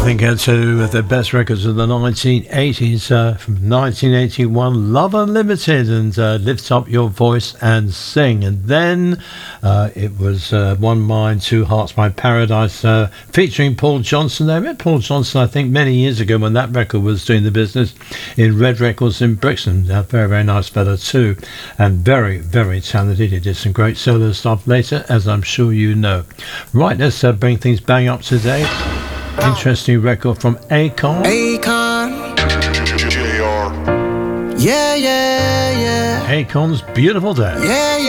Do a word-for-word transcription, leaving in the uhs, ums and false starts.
think uh, two of the best records of the nineteen eighties. Uh, from nineteen eighty-one, Love Unlimited and uh, Lift Up Your Voice and Sing. And then uh, it was uh, One Mind, Two Hearts by Paradise, uh, featuring Paul Johnson. I met Paul Johnson, I think, many years ago when that record was doing the business in Red Records in Brixton. A very, very nice fella too, and very, very talented. He did some great solo stuff later, as I'm sure you know. Right, let's uh, bring things bang up to date. Interesting record from Akon. Akon. Yeah, yeah, yeah. Akon's Beautiful Day. Yeah, yeah.